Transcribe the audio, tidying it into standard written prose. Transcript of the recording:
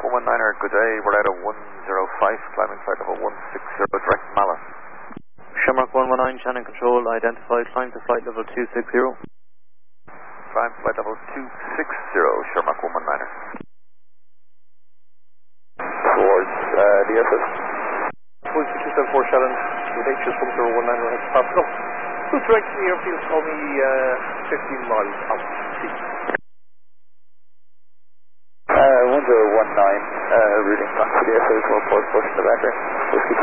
Shamrock 119er, good day. We're out of 105, climbing flight level 160, direct Mala. Shamrock 119, Shannon Control, identified, climb to flight level 260. Climb flight level 260, Shamrock 119er. Towards DSS. Towards 274 Shannon, with HS 1019 right past go. Who's directing the airfield, call me 15 miles out. 1019, routing back to DSS, 1 port push in the background. Whiskey